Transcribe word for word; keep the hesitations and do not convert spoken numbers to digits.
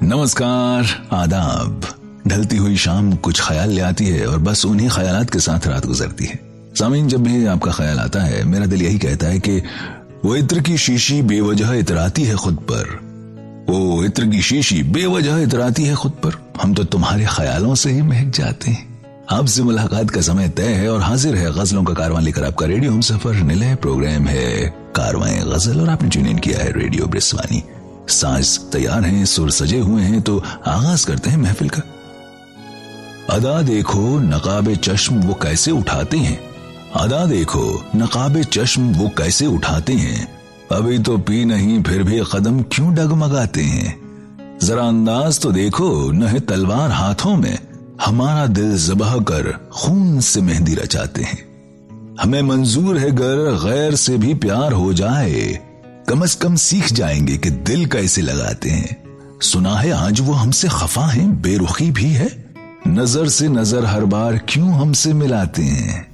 नमस्कार, आदाब। ढलती हुई शाम कुछ ख्याल ले आती है और बस उन्हीं ख्यालात के साथ रात गुजरती है। सामीन, जब भी आपका ख्याल आता है मेरा दिल यही कहता है कि वो इत्र की शीशी बेवजह इतराती है खुद पर, वो इत्र की शीशी बेवजह इतराती है खुद पर। हम तो तुम्हारे ख्यालों से ही महक जाते हैं। आपसे मुलाकात का समय तय है और हाजिर है गजलों का कारवां लेकर आपका रेडियो हम सफर। निलय प्रोग्राम है कारवां गजल और आपने ट्यून इन किया है रेडियो ब्रिस्वानी। साज तैयार हैं, सुर सजे हुए हैं, तो आगाज करते हैं महफिल का। अदा देखो नकाबे चश्म वो कैसे उठाते हैं, अदा देखो नकाबे चश्म वो कैसे उठाते हैं। अभी तो पी नहीं फिर भी कदम क्यों डगमगाते हैं। जरा अंदाज तो देखो न है तलवार हाथों में, हमारा दिल ज़बह कर खून से मेहंदी रचाते हैं। हमें मंजूर है गर गैर से भी प्यार हो जाए, कम अज कम सीख जाएंगे कि दिल कैसे लगाते हैं। सुना है आज वो हमसे खफा हैं, बेरुखी भी है, नजर से नजर हर बार क्यों हमसे मिलाते हैं।